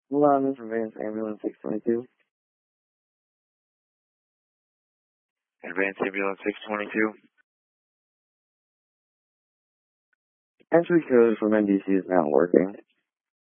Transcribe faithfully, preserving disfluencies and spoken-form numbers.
Hello, this is Advanced Ambulance six twenty-two. Advanced Ambulance six twenty-two. Entry code from N B C is not working.